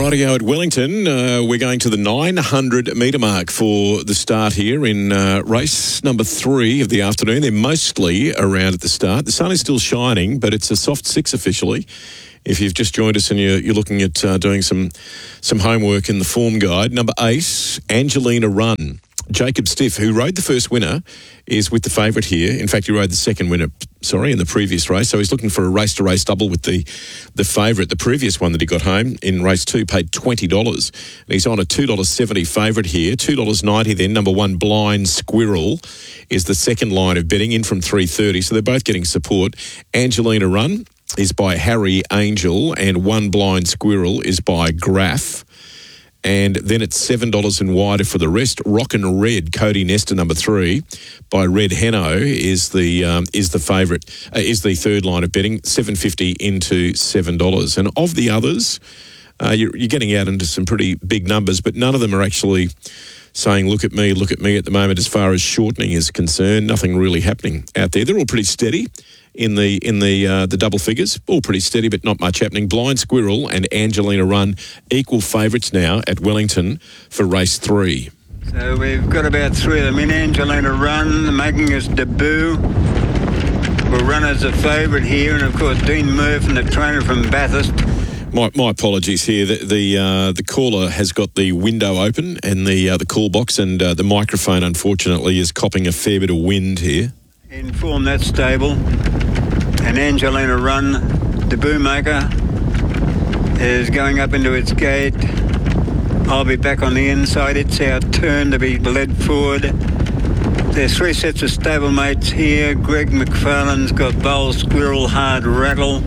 Rightio at Wellington, we're going to the 900 metre mark for the start here in race number 3 of the afternoon. They're mostly around at the start. The sun is still shining, but it's a soft 6 officially. If you've just joined us and you're looking at doing some homework in the form guide. Number 8, Angelina Run. Jacob Stiff, who rode the first winner, is with the favourite here. In fact, he rode the second winner, in the previous race. So he's looking for a race-to-race double with the favourite. The previous one that he got home in race 2 paid $20. And he's on a $2.70 favourite here. $2.90 then. Number 1, Blind Squirrel, is the second line of betting in from $3.30. So they're both getting support. Angelina Run is by Harry Angel and 1 Blind Squirrel is by Graf. And then it's $7 and wider for the rest. Rockin' Red, Cody Nestor, number 3, by Red Heno is the favourite, is the third line of betting. $7.50 into $7. And of the others, you're getting out into some pretty big numbers, but none of them are actually saying, look at me at the moment as far as shortening is concerned. Nothing really happening out there. They're all pretty steady in the double figures. All pretty steady, but not much happening. Blind Squirrel and Angelina Run equal favourites now at Wellington for race 3. So we've got about 3 of them in. Angelina Run making his debut. Will run as a favourite here, and of course Dean Murphy, the trainer from Bathurst. My apologies here. The caller has got the window open and the call box, and the microphone unfortunately is copping a fair bit of wind here. Inform that stable. And Angelina Run, debut maker, is going up into its gate. I'll be back on the inside. It's our turn to be led forward. There's 3 sets of stablemates here. Greg McFarlane's got Bowl Squirrel, Hard Rattle.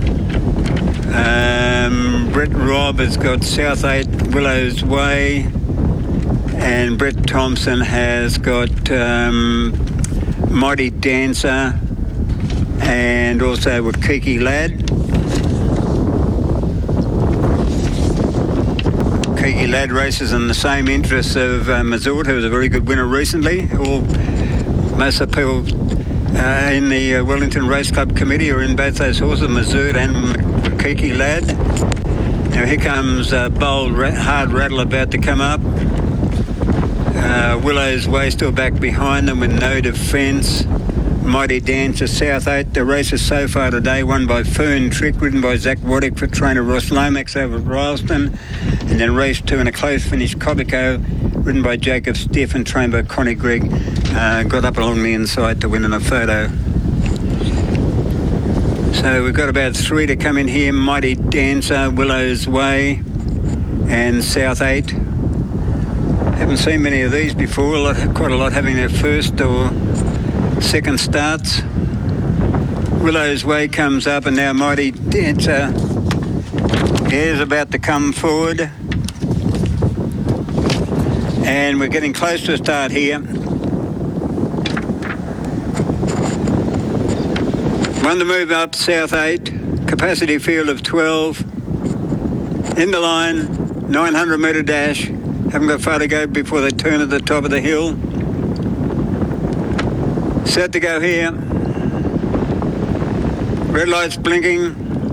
Brett Robb has got South 8, Willows Way. And Brett Thompson has got Mighty Dancer and also with Kiki Ladd. Kiki Ladd races in the same interests of Mazort, who was a very good winner recently. Most of the people in the Wellington Race Club committee are in both those horses, Mazort and Kiki Ladd. Now here comes Bold Hard Rattle about to come up. Willow's Way still back behind them with no defence. Mighty Dancer, South 8. The races so far today won by Fern Trick, ridden by Zach Waddick for trainer Ross Lomax over at Rylstone. And then race 2 in a close finish, Cobico, ridden by Jacob Stiff and trained by Connie Gregg, got up along the inside to win in a photo. So we've got about 3 to come in here. Mighty Dancer, Willow's Way and South 8. Haven't seen many of these before. Quite a lot having their first or second starts. Willow's Way comes up, and now Mighty Dancer is about to come forward. And we're getting close to a start here. One to move up, South 8. Capacity field of 12. In the line, 900 metre dash. Haven't got far to go before they turn at the top of the hill. Set to go here. Red lights blinking.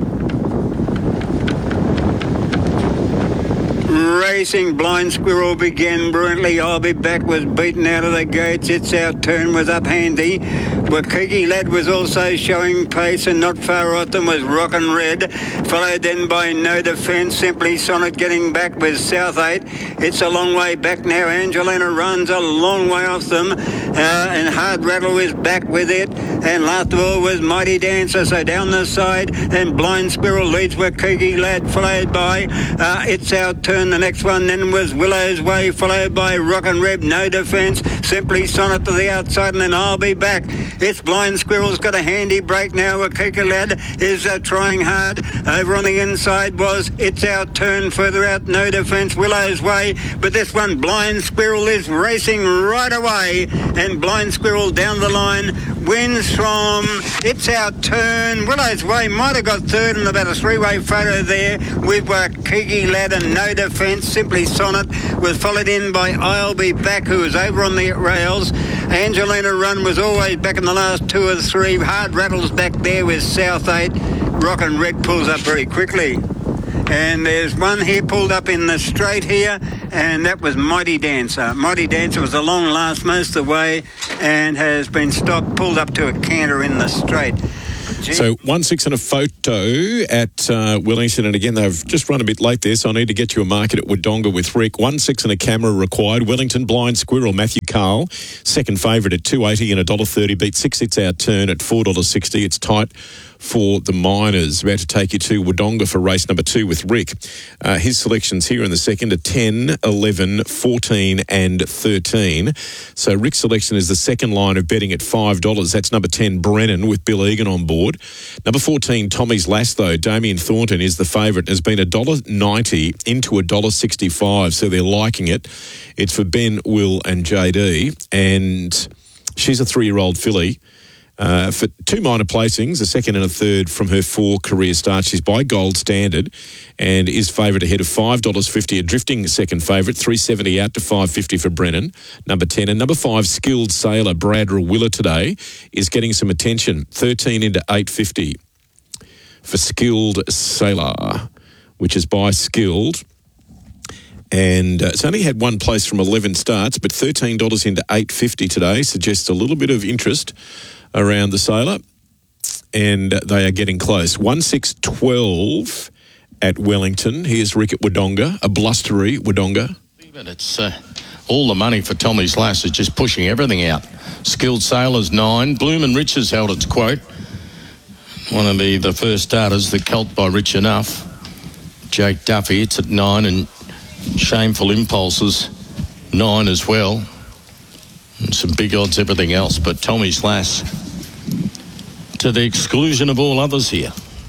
Racing, Blind Squirrel began brilliantly. I'll Be Back was beaten out of the gates. It's Our Turn was up handy. Wakiki Lad was also showing pace, and not far off them was Rockin' Red, followed then by No Defence. Simply Sonnet getting back with South 8. It's a long way back now. Angelina Run's a long way off them, and Hard Rattle is back with it. And last of all was Mighty Dancer. So down the side, and Blind Squirrel leads Wakiki Lad, followed by It's Our Turn. The next one then was Willow's Way, followed by Rockin' Red, No Defence. Simply Sonnet to the outside, and then I'll Be Back. It's Blind Squirrel's got a handy break now. Wakiki Lad is trying hard. Over on the inside was It's Our Turn, further out No Defence, Willow's Way. But this one, Blind Squirrel, is racing right away. And Blind Squirrel down the line wins from It's Our Turn. Willow's Way might have got third in about a 3-way photo there with Wakiki Lad and No Defence. Simply Sonnet was followed in by I'll Be Back, who was over on the rails. Angelina Run was always back in the last 2 or 3. Hard Rattles back there with South 8. Rockin' Red pulls up very quickly. And there's one here pulled up in the straight here, and that was Mighty Dancer. Mighty Dancer was a long last most of the way and has been stopped, pulled up to a canter in the straight. So 1-6 and a photo at Wellington, and again they've just run a bit late there, so I need to get you a market at Wodonga with Rick. 1-6 and a camera required. Wellington Blind Squirrel, Matthew Carl, second favourite at $2.80 and $1.30. Beat 6 It's Our Turn at $4.60. It's tight for the Miners. About to take you to Wodonga for race number 2 with Rick. His selections here in the second are 10, 11, 14 and 13. So Rick's selection is the second line of betting at $5. That's number 10, Brennan, with Bill Egan on board. Number 14, Tommy's Lass, though. Damien Thornton is the favourite. Has been $1.90 into $1.65, so they're liking it. It's for Ben, Will and JD, and she's a 3-year-old filly. For 2 minor placings, a second and a third from her 4 career starts. She's by Gold Standard and is favourite ahead of $5.50. A drifting second favourite, $3.70 out to $5.50 for Brennan, number 10. And number 5, Skilled Sailor, Brad Rawiller today, is getting some attention, 13 into $8.50 for Skilled Sailor, which is by Skilled. And it's only had 1 place from 11 starts, but $13 into $8.50 today suggests a little bit of interest around the Sailor, and they are getting close. 1-6-12 at Wellington. Here's Rick at Wodonga, a blustery Wodonga. It's all the money for Tommy's Lass is just pushing everything out. Skilled Sailor's 9. Bloomin' Rich has held its quote. One of the first starters, the Colt by Rich Enough. Jake Duffy, it's at 9, and Shameful Impulses 9 as well. And some big odds, everything else, but Tommy's Lass to the exclusion of all others here.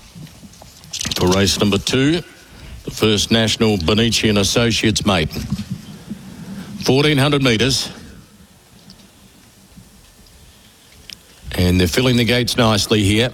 For race number 2, the first National Benici and Associates maiden. 1,400 metres. And they're filling the gates nicely here.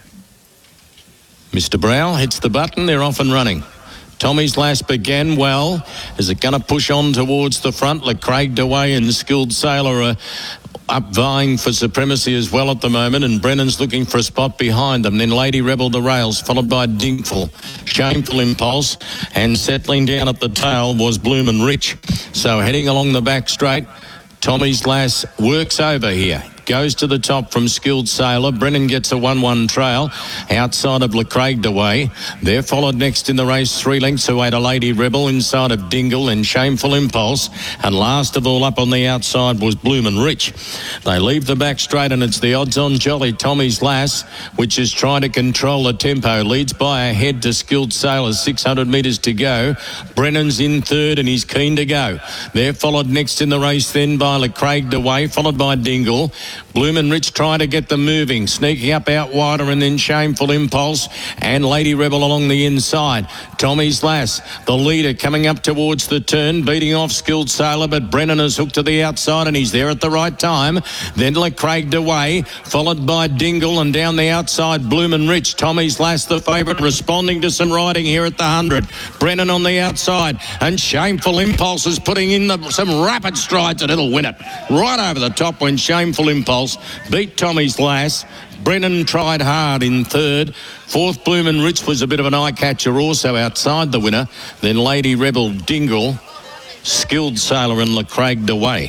Mr. Brow hits the button, they're off and running. Tommy's Lass began well. Is it going to push on towards the front? Craig DeWay and Skilled Sailor are up vying for supremacy as well at the moment, and Brennan's looking for a spot behind them. Then Lady Rebel the rails, followed by Dinkful, Shameful Impulse, and settling down at the tail was Bloomin' Rich. So heading along the back straight, Tommy's Lass works over here. Goes to the top from Skilled Sailor. Brennan gets a 1-1 trail outside of Craig DeWay. They're followed next in the race 3 lengths away to Lady Rebel inside of Dingle and Shameful Impulse. And last of all up on the outside was Bloomin' Rich. They leave the back straight, and it's the odds-on jolly Tommy's Lass, which is trying to control the tempo. Leads by a head to Skilled Sailor, 600 metres to go. Brennan's in third and he's keen to go. They're followed next in the race then by Craig DeWay, followed by Dingle. Bloomin' Rich trying to get them moving, sneaking up out wider, and then Shameful Impulse and Lady Rebel along the inside. Tommy's Lass, the leader, coming up towards the turn, beating off Skilled Sailor, but Brennan is hooked to the outside and he's there at the right time. Then Craig DeWay, followed by Dingle, and down the outside Bloomin' Rich. Tommy's Lass the favourite, responding to some riding here at the 100. Brennan on the outside, and Shameful Impulse is putting in some rapid strides, and it'll win it. Right over the top when Shameful Impulse beat Tommy's Lass. Brennan tried hard in third. Fourth, Bloomin' Rich was a bit of an eye-catcher also outside the winner. Then Lady Rebel, Dingle, Skilled Sailor and Craig DeWay.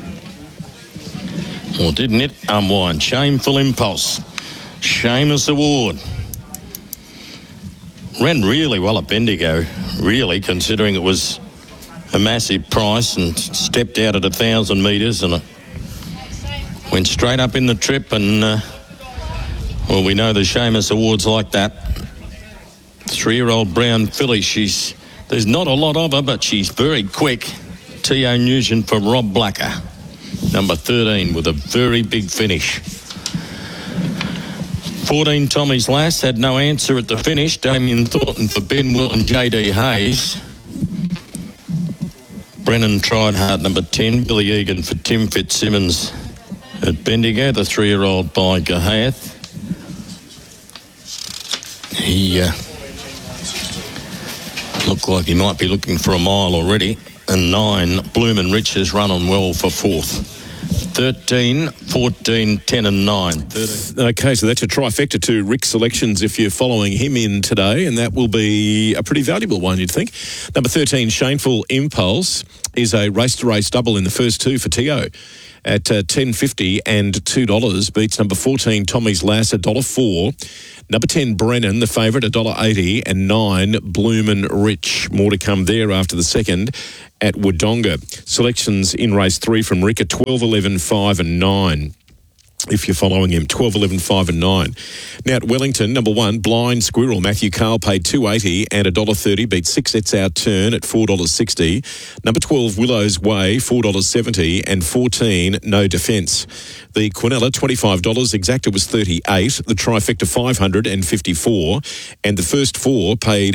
Or didn't it? Unwind. Shameful Impulse. Seamus Award. Ran really well at Bendigo, really, considering it was a massive price, and stepped out at 1,000 metres and went straight up in the trip, and well, we know the Seamus Awards like that. 3-year-old brown filly. There's not a lot of her, but she's very quick. T.O. Nugent for Rob Blacker, number 13, with a very big finish. 14, Tommy's Lass, had no answer at the finish. Damien Thornton for Ben Will and J.D. Hayes. Brennan tried hard, number 10. Billy Egan for Tim Fitzsimmons at Bendigo, the 3-year-old by Gahath. He looked like he might be looking for a mile already. And 9, Bloomin' Rich has run on well for fourth. 13, 14, 10 and 9. 13. Okay, so that's a trifecta to Rick's selections if you're following him in today, and that will be a pretty valuable one, you'd think. Number 13, Shameful Impulse, is a race-to-race double in the first two for Tio at $10.50 and $2. Beats number 14, Tommy's Lass, $1.04. Number 10, Brennan, the favourite, $1.80, and 9, Bloomin' Rich. More to come there after the second at Wodonga. Selections in race 3 from Rick at 12, 11, 5 and 9. If you're following him, 12, 11, 5 and 9. Now at Wellington, number 1, Blind Squirrel. Matthew Carl paid $2.80 and $1.30. Beat 6 It's Our Turn at $4.60. Number 12, Willow's Way, $4.70 and 14, No Defence. The Quinella, $25. Exacta was $38. The trifecta, $554. And the first four paid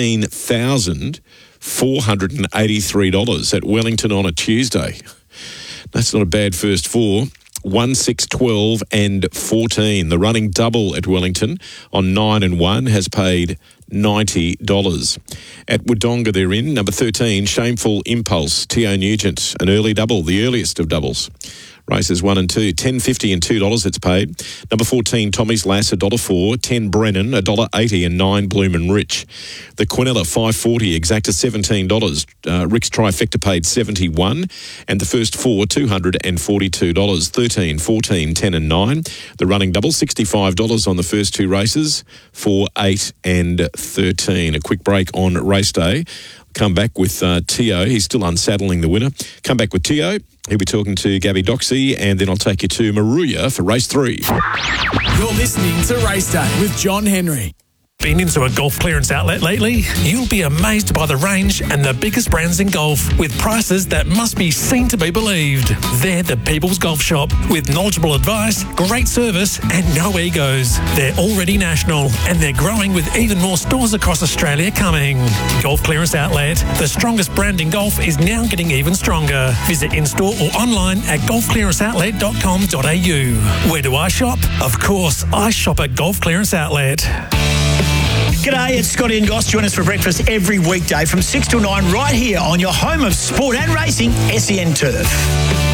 $18,483 at Wellington on a Tuesday. That's not a bad first four. 1, 6, 12 and 14. The running double at Wellington on 9 and 1 has paid $90. At Wodonga they're in. Number 13, Shameful Impulse, T.O. Nugent, an early double, the earliest of doubles. Races 1 and 2, $10.50 and $2 it's paid. Number 14, Tommy's Lass, $1.04. 10, Brennan, $1.80 and 9, Bloomin' Rich. The Quinella, $5.40, Exacta $17. Rick's trifecta paid $71. And the first four, $242. 13, 14, 10 and 9. The running double, $65 on the first two races for 8 and 13. A quick break on race day. Come back with Tio. He's still unsaddling the winner. Come back with Tio. He'll be talking to Gabby Doxey, and then I'll take you to Maruya for race 3. You're listening to Race Day with John Henry. Been into a golf clearance outlet lately? You'll be amazed by the range and the biggest brands in golf with prices that must be seen to be believed. They're the People's Golf Shop with knowledgeable advice, great service and no egos. They're already national and they're growing with even more stores across Australia coming. Golf Clearance Outlet, the strongest brand in golf, is now getting even stronger. Visit in-store or online at golfclearanceoutlet.com.au. Where do I shop? Of course, I shop at Golf Clearance Outlet. G'day, it's Scotty and Goss. Join us for breakfast every weekday from 6 till 9 right here on your home of sport and racing, SEN Turf.